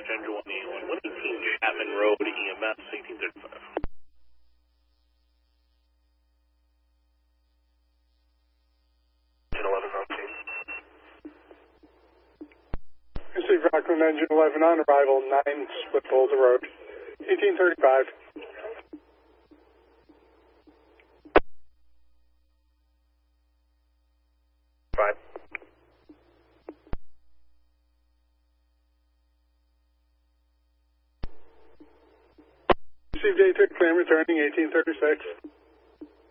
Engine 181, 118 Chapman Road, EMS, 1835. Receive Rockland Engine 11 on arrival, 9 Split Boulder Road, 1835. Received A3 claim returning 1836.